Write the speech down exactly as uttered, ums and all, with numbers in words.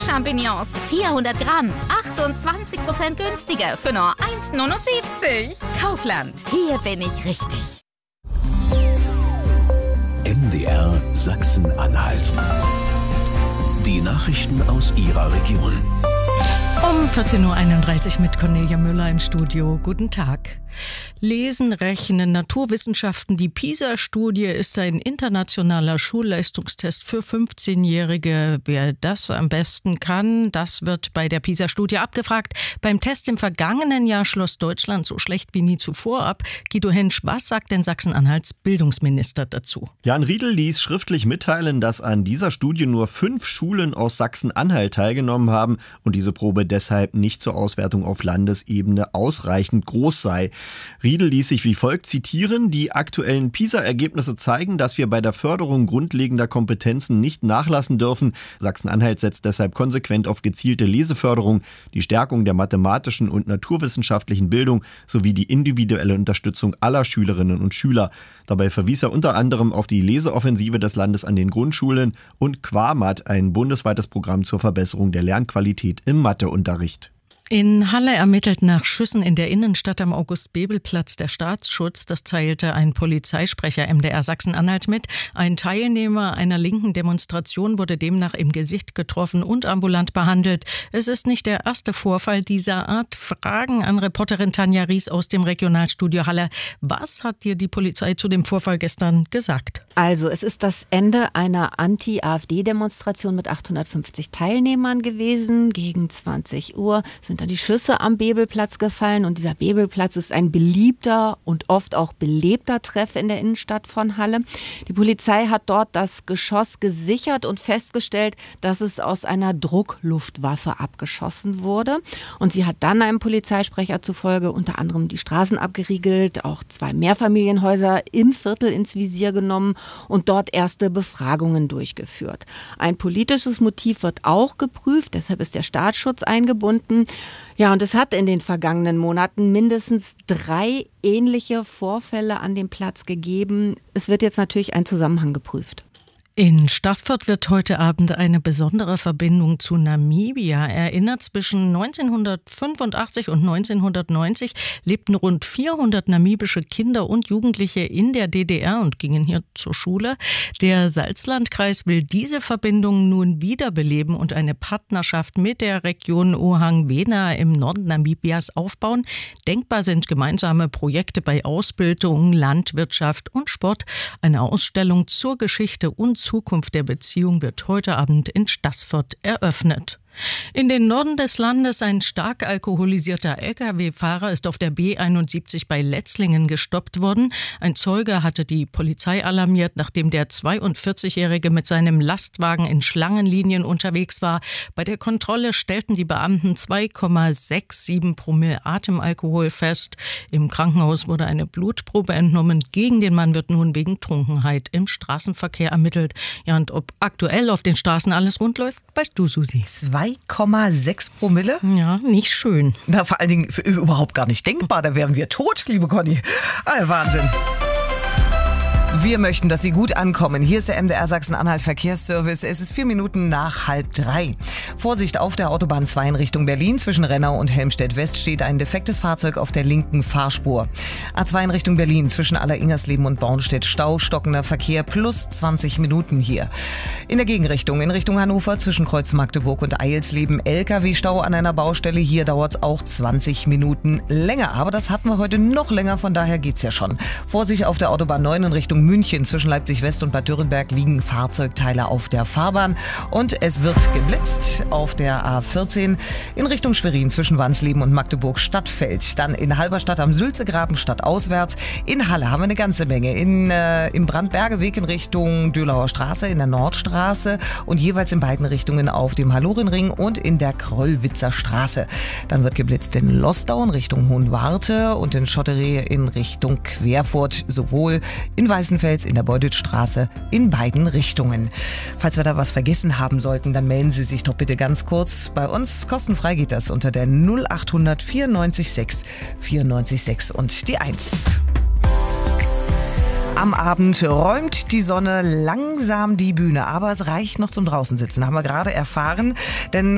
Champignons vierhundert Gramm, achtundzwanzig Prozent günstiger für nur eins Komma neunundsiebzig. Kaufland, hier bin ich richtig. M D R Sachsen-Anhalt. Die Nachrichten aus Ihrer Region. Um vierzehn Uhr einunddreißig mit Cornelia Müller im Studio. Guten Tag. Lesen, Rechnen, Naturwissenschaften. Die PISA-Studie ist ein internationaler Schulleistungstest für fünfzehnjährige. Wer das am besten kann, das wird bei der PISA-Studie abgefragt. Beim Test im vergangenen Jahr schloss Deutschland so schlecht wie nie zuvor ab. Guido Hentsch, was sagt denn Sachsen-Anhalts Bildungsminister dazu? Jan Riedel ließ schriftlich mitteilen, dass an dieser Studie nur fünf Schulen aus Sachsen-Anhalt teilgenommen haben und diese Probe deshalb nicht zur Auswertung auf Landesebene ausreichend groß sei. Riedel ließ sich wie folgt zitieren: Die aktuellen PISA-Ergebnisse zeigen, dass wir bei der Förderung grundlegender Kompetenzen nicht nachlassen dürfen. Sachsen-Anhalt setzt deshalb konsequent auf gezielte Leseförderung, die Stärkung der mathematischen und naturwissenschaftlichen Bildung sowie die individuelle Unterstützung aller Schülerinnen und Schüler. Dabei verwies er unter anderem auf die Leseoffensive des Landes an den Grundschulen und Quamat, ein bundesweites Programm zur Verbesserung der Lernqualität im Matheunterricht. In Halle ermittelt nach Schüssen in der Innenstadt am August-Bebel-Platz der Staatsschutz. Das teilte ein Polizeisprecher M D R Sachsen-Anhalt mit. Ein Teilnehmer einer linken Demonstration wurde demnach im Gesicht getroffen und ambulant behandelt. Es ist nicht der erste Vorfall dieser Art. Fragen an Reporterin Tanja Ries aus dem Regionalstudio Halle. Was hat dir die Polizei zu dem Vorfall gestern gesagt? Also, es ist das Ende einer Anti-AfD-Demonstration mit achthundertfünfzig Teilnehmern gewesen. Gegen zwanzig Uhr sind dann die Schüsse am Bebelplatz gefallen und dieser Bebelplatz ist ein beliebter und oft auch belebter Treff in der Innenstadt von Halle. Die Polizei hat dort das Geschoss gesichert und festgestellt, dass es aus einer Druckluftwaffe abgeschossen wurde. Und sie hat dann einem Polizeisprecher zufolge unter anderem die Straßen abgeriegelt, auch zwei Mehrfamilienhäuser im Viertel ins Visier genommen und dort erste Befragungen durchgeführt. Ein politisches Motiv wird auch geprüft, deshalb ist der Staatsschutz eingebunden. Ja, und es hat in den vergangenen Monaten mindestens drei ähnliche Vorfälle an dem Platz gegeben. Es wird jetzt natürlich ein Zusammenhang geprüft. In Staßfurt wird heute Abend eine besondere Verbindung zu Namibia erinnert. Zwischen neunzehnhundertfünfundachtzig und neunzehnhundertneunzig lebten rund vierhundert namibische Kinder und Jugendliche in der D D R und gingen hier zur Schule. Der Salzlandkreis will diese Verbindung nun wiederbeleben und eine Partnerschaft mit der Region Ohang-Wena im Norden Namibias aufbauen. Denkbar sind gemeinsame Projekte bei Ausbildung, Landwirtschaft und Sport. Eine Ausstellung zur Geschichte und Zukunft der Beziehung wird heute Abend in Staßfurt eröffnet. In den Norden des Landes ein stark alkoholisierter L K W-Fahrer ist auf der B einundsiebzig bei Letzlingen gestoppt worden. Ein Zeuge hatte die Polizei alarmiert, nachdem der zweiundvierzigjährige mit seinem Lastwagen in Schlangenlinien unterwegs war. Bei der Kontrolle stellten die Beamten zwei Komma siebenundsechzig Promille Atemalkohol fest. Im Krankenhaus wurde eine Blutprobe entnommen. Gegen den Mann wird nun wegen Trunkenheit im Straßenverkehr ermittelt. Ja, und ob aktuell auf den Straßen alles rund läuft, weißt du, Susi. zwei Komma sechs Promille? Ja, nicht schön. Na, vor allen Dingen für, überhaupt gar nicht denkbar. Da wären wir tot, liebe Conny. Ah, Wahnsinn. Wir möchten, dass Sie gut ankommen. Hier ist der M D R Sachsen-Anhalt Verkehrsservice. Es ist vier Minuten nach halb drei. Vorsicht auf der Autobahn zwei in Richtung Berlin. Zwischen Rennau und Helmstedt-West steht ein defektes Fahrzeug auf der linken Fahrspur. A zwei in Richtung Berlin. Zwischen Aller-Ingersleben und Bornstedt Stau, stockender Verkehr plus zwanzig Minuten hier. In der Gegenrichtung in Richtung Hannover zwischen Kreuz Magdeburg und Eilsleben L K W-Stau an einer Baustelle. Hier dauert es auch zwanzig Minuten länger. Aber das hatten wir heute noch länger, von daher geht's ja schon. Vorsicht auf der Autobahn neun in Richtung München. Zwischen Leipzig-West und Bad Dürrenberg liegen Fahrzeugteile auf der Fahrbahn. Und es wird geblitzt auf der A vierzehn in Richtung Schwerin zwischen Wansleben und Magdeburg-Stadtfeld. Dann in Halberstadt am Sülzegraben stadtauswärts. In Halle haben wir eine ganze Menge. In, äh, im Brandbergeweg in Richtung Dölauer Straße, in der Nordstraße und jeweils in beiden Richtungen auf dem Hallorenring und in der Kröllwitzer Straße. Dann wird geblitzt in Losdau in Richtung Hohenwarte und in Schotteree in Richtung Querfurt. Sowohl in Weißenfels, in der Beuditstraße, in beiden Richtungen. Falls wir da was vergessen haben sollten, dann melden Sie sich doch bitte ganz kurz bei uns. Kostenfrei geht das unter der null achthundert vierundneunzig sechs vierundneunzig sechs und die eins. Am Abend räumt die Sonne langsam die Bühne, aber es reicht noch zum Draußensitzen, haben wir gerade erfahren. Denn